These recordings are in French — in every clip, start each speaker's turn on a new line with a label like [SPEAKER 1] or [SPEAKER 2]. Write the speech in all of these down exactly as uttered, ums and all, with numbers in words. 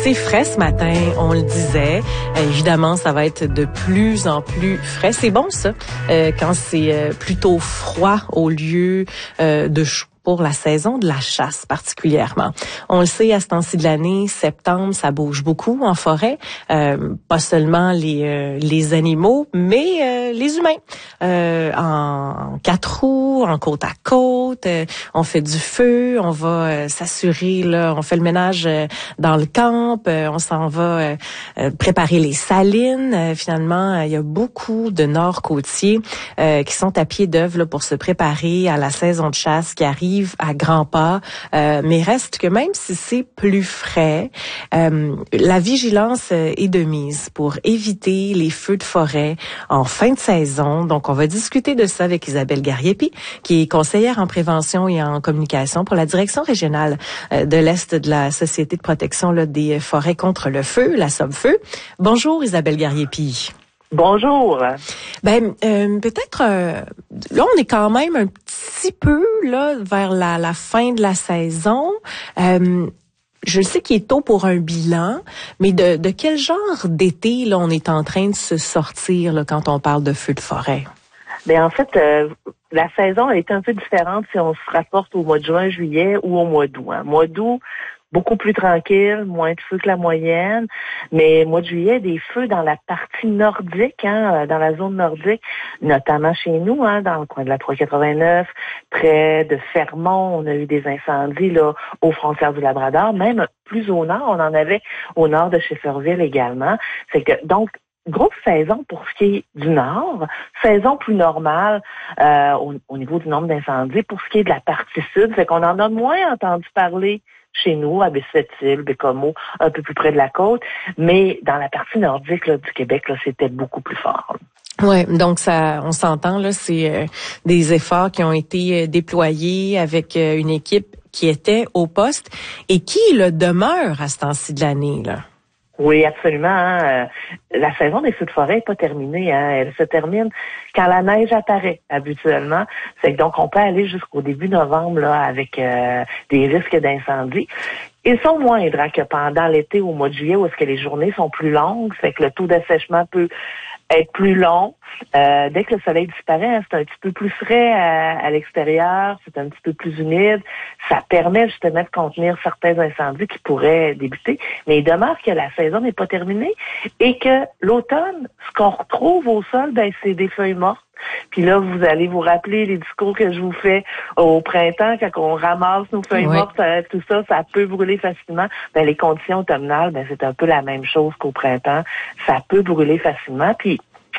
[SPEAKER 1] C'est frais ce matin, on le disait. Euh, évidemment, ça va être de plus en plus frais. C'est bon ça, euh, quand c'est euh, plutôt froid au lieu euh, de chaud. Pour la saison de la chasse particulièrement. On le sait, à ce temps-ci de l'année, septembre, ça bouge beaucoup en forêt. Euh, pas seulement les euh, les animaux, mais euh, les humains. Euh, en quatre roues, en côte à côte, euh, on fait du feu, on va euh, s'assurer, là, on fait le ménage euh, dans le camp, euh, on s'en va euh, euh, préparer les salines. Euh, finalement, il y a beaucoup de nord-côtiers euh, qui sont à pied d'œuvre là, pour se préparer à la saison de chasse qui arrive à grands pas, euh, mais reste que même si c'est plus frais, euh, la vigilance est de mise pour éviter les feux de forêt en fin de saison. Donc, on va discuter de ça avec Isabelle Gariepi, qui est conseillère en prévention et en communication pour la direction régionale de l'Est de la Société de protection là, des forêts contre le feu, la SOBFEU. Bonjour Isabelle Gariepi.
[SPEAKER 2] Bonjour.
[SPEAKER 1] Ben euh, peut-être euh, là on est quand même un petit peu là vers la, la fin de la saison. Euh, je sais qu'il est tôt pour un bilan, mais de, de quel genre d'été là on est en train de se sortir là, quand on parle de feux de forêt?
[SPEAKER 2] Ben en fait, euh, la saison est un peu différente si on se rapporte au mois de juin, juillet ou au mois d'août. Hein. Mois d'août, beaucoup plus tranquille, moins de feux que la moyenne. Mais mois de juillet, des feux dans la partie nordique, hein, dans la zone nordique, notamment chez nous, hein, dans le coin de la trois quatre-vingt-neuf, près de Fermont, on a eu des incendies là aux frontières du Labrador. Même plus au nord, on en avait au nord de Schefferville également. C'est que donc grosse saison pour ce qui est du nord, saison plus normale euh, au, au niveau du nombre d'incendies. Pour ce qui est de la partie sud, c'est qu'on en a moins entendu parler chez nous, à Baie-Sept-Îles, Baie-Comeau, un peu plus près de la côte, mais dans la partie nordique là, du Québec, là, c'était beaucoup plus fort.
[SPEAKER 1] Ouais, donc ça, on s'entend là, c'est euh, des efforts qui ont été euh, déployés avec euh, une équipe qui était au poste et qui le demeure à ce temps-ci de l'année là.
[SPEAKER 2] Oui, absolument. Hein. La saison des feux de forêt n'est pas terminée. Hein. Elle se termine quand la neige apparaît habituellement. C'est que donc on peut aller jusqu'au début novembre là avec euh, des risques d'incendie. Ils sont moindres hein, que pendant l'été ou au mois de juillet où est-ce que les journées sont plus longues. C'est que le taux d'assèchement peut être plus long. Euh, dès que le soleil disparaît, hein, c'est un petit peu plus frais à, à l'extérieur, c'est un petit peu plus humide. Ça permet justement de contenir certains incendies qui pourraient débuter. Mais il demeure que la saison n'est pas terminée et que l'automne, ce qu'on retrouve au sol, ben c'est des feuilles mortes. Puis là, vous allez vous rappeler les discours que je vous fais au printemps, quand on ramasse nos feuilles oui. mortes, ça, tout ça, ça peut brûler facilement. Ben, les conditions automnales, ben, c'est un peu la même chose qu'au printemps. Ça peut brûler facilement. Puis,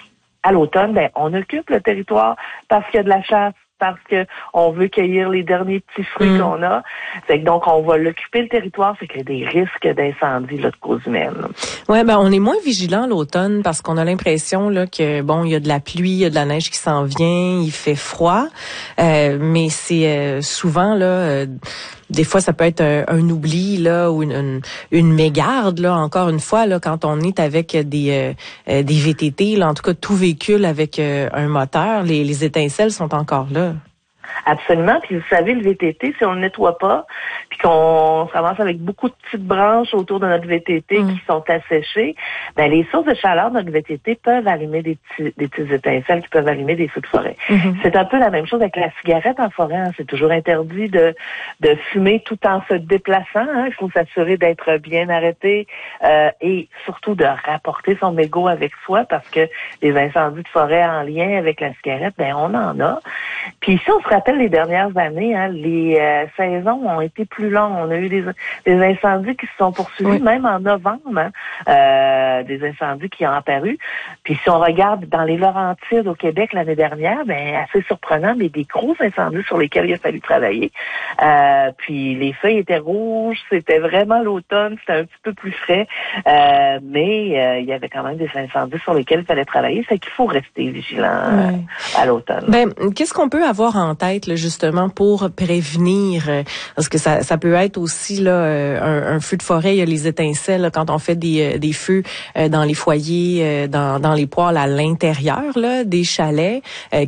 [SPEAKER 2] à l'automne, ben, on occupe le territoire parce qu'il y a de la chasse, parce que on veut cueillir les derniers petits fruits mmh. qu'on a. C'est que donc on va l'occuper le territoire, c'est qu'il y a des risques d'incendie là, de cause humaine.
[SPEAKER 1] Ouais, ben on est moins vigilant l'automne parce qu'on a l'impression là que bon, il y a de la pluie, il y a de la neige qui s'en vient, il fait froid, euh, mais c'est euh, souvent là. Euh, Des fois, ça peut être un, un oubli là ou une, une, une mégarde là. Encore une fois là, quand on est avec des euh, des V T T, là, en tout cas tout véhicule avec euh, un moteur, les, les étincelles sont encore là.
[SPEAKER 2] Absolument. Puis vous savez, le V T T, si on le nettoie pas, puis qu'on se ramasse avec beaucoup de petites branches autour de notre V T T mmh. qui sont asséchées, ben les sources de chaleur de notre V T T peuvent allumer des petits, des petites étincelles qui peuvent allumer des feux de forêt. Mmh. C'est un peu la même chose avec la cigarette en forêt. Hein. C'est toujours interdit de de fumer tout en se déplaçant. Hein. Il faut s'assurer d'être bien arrêté euh, et surtout de rapporter son mégot avec soi parce que les incendies de forêt en lien avec la cigarette, ben on en a. Puis si on se rappelle les dernières années, hein, les euh, saisons ont été plus longues. On a eu des, des incendies qui se sont poursuivis, oui. même en novembre, hein, euh, des incendies qui ont apparu. Puis si on regarde dans les Laurentides au Québec l'année dernière, ben assez surprenant, mais des gros incendies sur lesquels il a fallu travailler. Euh, puis les feuilles étaient rouges, c'était vraiment l'automne, c'était un petit peu plus frais, euh, mais euh, il y avait quand même des incendies sur lesquels il fallait travailler. C'est qu'il faut rester vigilant oui. euh, à l'automne.
[SPEAKER 1] Ben, qu'est-ce qu'on peut avoir en tête là, justement pour prévenir, euh, parce que ça, ça peut être aussi là euh, un, un feu de forêt, il y a les étincelles là, quand on fait des, des feux euh, dans les foyers, euh, dans, dans les poêles à l'intérieur là des chalets. Euh,